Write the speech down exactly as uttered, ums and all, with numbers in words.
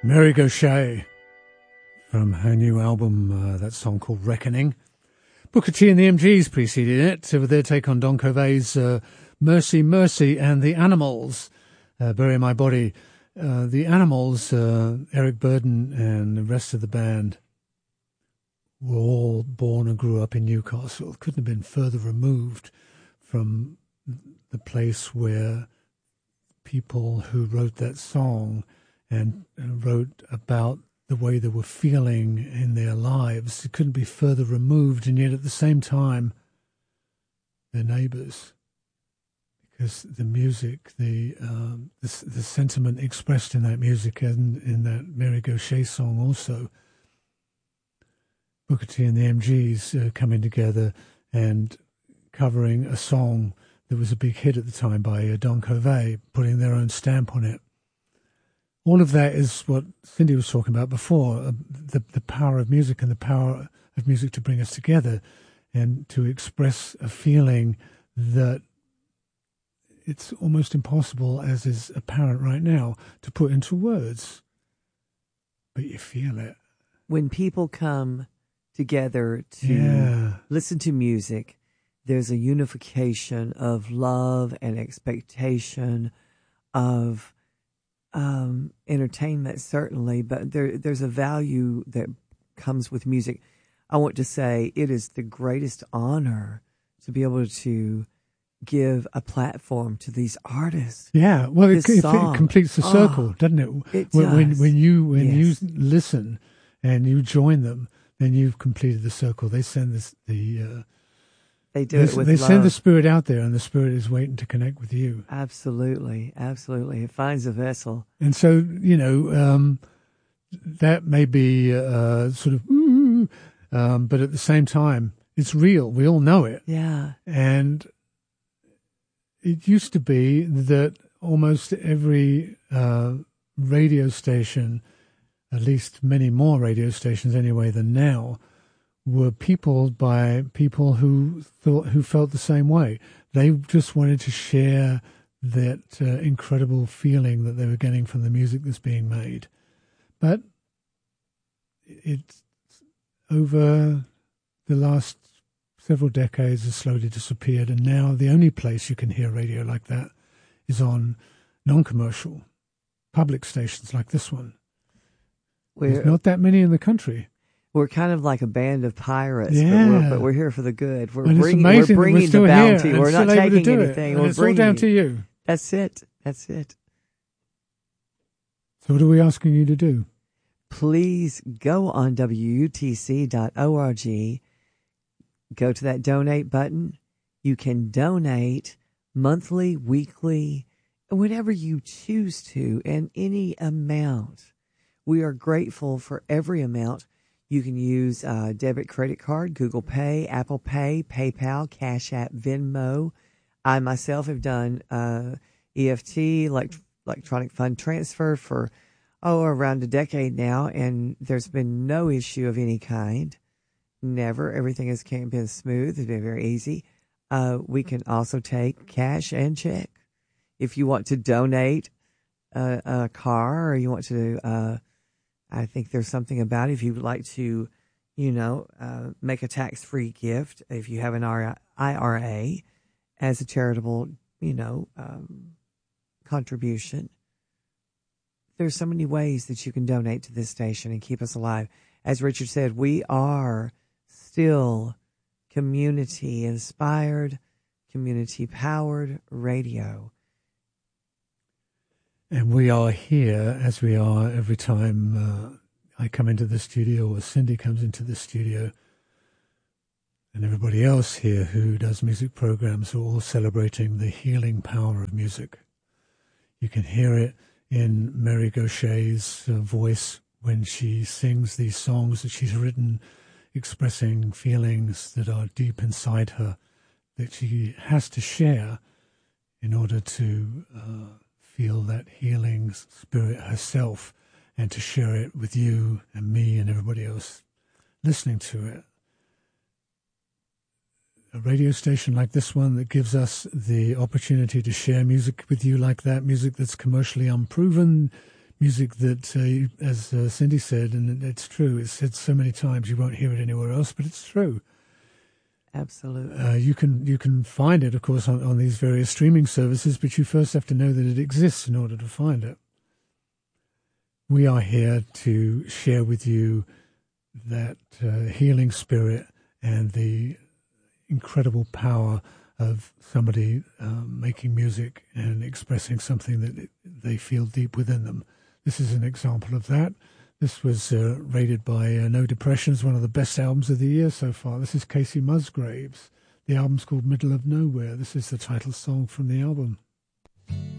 Mary Gauthier from her new album, uh, that song called Reckoning. Booker T and the M Gs preceded it with their take on Don Covey's uh, Mercy, Mercy and the Animals, uh, Bury My Body. Uh, the Animals, uh, Eric Burden and the rest of the band were all born and grew up in Newcastle. Couldn't have been further removed from the place where people who wrote that song and wrote about the way they were feeling in their lives. It couldn't be further removed, and yet at the same time, they're neighbours. Because the music, the, um, the the sentiment expressed in that music and in that Mary Gauthier song also, Booker T and the M Gs uh, coming together and covering a song that was a big hit at the time by uh, Don Covey, putting their own stamp on it. All of that is what Cindy was talking about before, uh, the, the power of music and the power of music to bring us together and to express a feeling that it's almost impossible, as is apparent right now, to put into words. But you feel it. When people come together to yeah. listen to music, there's a unification of love and expectation of Um, entertainment, certainly, but there, there's a value that comes with music. I want to say it is the greatest honor to be able to give a platform to these artists. Yeah, well, it, it, it completes the circle, oh, doesn't it? It when, does. when, when you when yes. you listen and you join them, then you've completed the circle. They send this the. Uh, They do they, it with They love. send the spirit out there, and the spirit is waiting to connect with you. Absolutely, absolutely. It finds a vessel. And so, you know, um, that may be uh, sort of, ooh, um, but at the same time, it's real. We all know it. Yeah. And it used to be that almost every uh, radio station, at least many more radio stations anyway than now, were peopled by people who thought, who felt the same way. They just wanted to share that uh, incredible feeling that they were getting from the music that's being made. But it's over the last several decades has slowly disappeared, and now the only place you can hear radio like that is on non-commercial public stations like this one. We're, There's not that many in the country. We're kind of like a band of pirates, yeah. but, we're, but we're here for the good. We're and bringing, it's we're bringing we're still the bounty. Here we're not taking anything. And we're it's bringing all down to you. That's it. That's it. So what are we asking you to do? Please go on W U T C dot org. Go to that donate button. You can donate monthly, weekly, whenever you choose to, and any amount. We are grateful for every amount. You can use uh, debit, credit card, Google Pay, Apple Pay, PayPal, Cash App, Venmo. I myself have done uh, E F T, elect- electronic fund transfer, for, oh, around a decade now, and there's been no issue of any kind. Never. Everything has been smooth. It's been very easy. Uh, we can also take cash and check. If you want to donate a, a car, or you want to... Uh, I think there's something about it. If you'd like to, you know, uh, make a tax-free gift, if you have an I R A as a charitable, you know, um, contribution, there's so many ways that you can donate to this station and keep us alive. As Richard said, we are still community-inspired, community-powered radio. And we are here, as we are every time uh, I come into the studio or Cindy comes into the studio, and everybody else here who does music programs are all celebrating the healing power of music. You can hear it in Mary Gauthier's uh, voice when she sings these songs that she's written, expressing feelings that are deep inside her, that she has to share in order to... Uh, feel that healing spirit herself and to share it with you and me and everybody else listening to it. A radio station like this one that gives us the opportunity to share music with you like that, music that's commercially unproven, music that, uh, as uh, Cindy said, and it's true, it's said so many times you won't hear it anywhere else, but it's true. Absolutely. Uh, you can you can find it, of course, on, on these various streaming services, but you first have to know that it exists in order to find it. We are here to share with you that uh, healing spirit and the incredible power of somebody uh, making music and expressing something that they feel deep within them. This is an example of that. This was uh, rated by uh, No Depression as one of the best albums of the year so far. This is Casey Musgraves. The album's called Middle of Nowhere. This is the title song from the album.